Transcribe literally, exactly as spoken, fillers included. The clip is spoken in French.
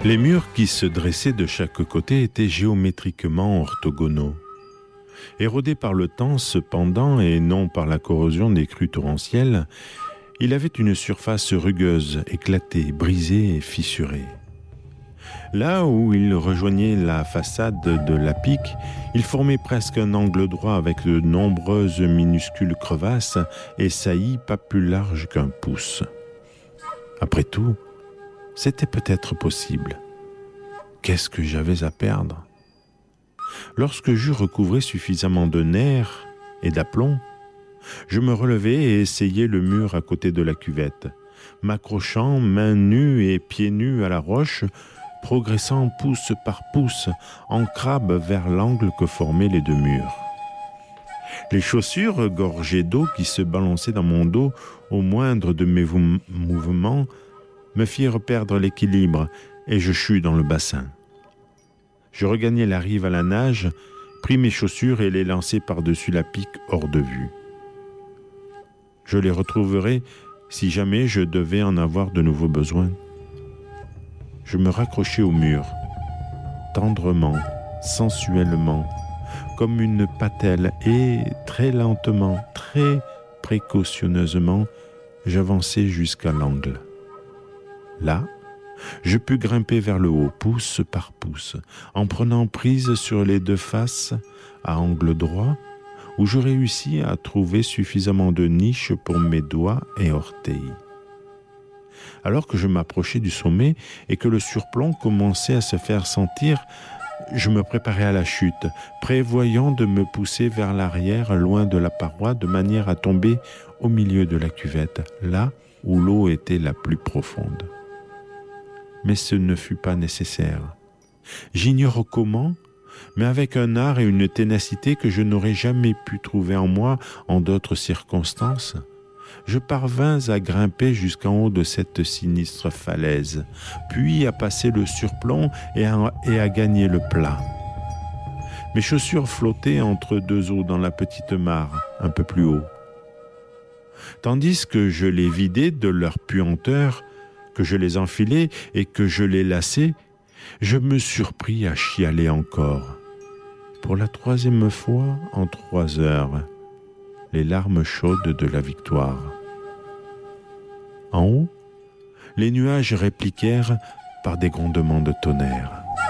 Les murs qui se dressaient de chaque côté étaient géométriquement orthogonaux. Érodé par le temps cependant et non par la corrosion des crues torrentielles, il avait une surface rugueuse, éclatée, brisée et fissurée. Là où il rejoignait la façade de la pique, il formait presque un angle droit avec de nombreuses minuscules crevasses et saillies pas plus larges qu'un pouce. Après tout, c'était peut-être possible. Qu'est-ce que j'avais à perdre ? Lorsque j'eus recouvré suffisamment de nerfs et d'aplomb, je me relevai et essayai le mur à côté de la cuvette, m'accrochant mains nues et pieds nus à la roche, progressant pouce par pouce en crabe vers l'angle que formaient les deux murs. Les chaussures gorgées d'eau qui se balançaient dans mon dos au moindre de mes vou- mouvements me firent perdre l'équilibre et je chus dans le bassin. Je regagnai la rive à la nage, pris mes chaussures et les lançai par-dessus la pique hors de vue. Je les retrouverai si jamais je devais en avoir de nouveau besoin. Je me raccrochai au mur, tendrement, sensuellement, comme une patelle, et très lentement, très précautionneusement, j'avançai jusqu'à l'angle. Là, je pus grimper vers le haut, pouce par pouce, en prenant prise sur les deux faces à angle droit, où je réussis à trouver suffisamment de niches pour mes doigts et orteils. Alors que je m'approchais du sommet et que le surplomb commençait à se faire sentir, je me préparais à la chute, prévoyant de me pousser vers l'arrière, loin de la paroi, de manière à tomber au milieu de la cuvette, là où l'eau était la plus profonde. Mais ce ne fut pas nécessaire. J'ignore comment, mais avec un art et une ténacité que je n'aurais jamais pu trouver en moi en d'autres circonstances, je parvins à grimper jusqu'en haut de cette sinistre falaise, puis à passer le surplomb et à, et à gagner le plat. Mes chaussures flottaient entre deux eaux dans la petite mare, un peu plus haut. Tandis que je les vidais de leur puanteur, que je les enfilais et que je les lassais, je me surpris à chialer encore. Pour la troisième fois en trois heures, les larmes chaudes de la victoire. En haut, les nuages répliquèrent par des grondements de tonnerre.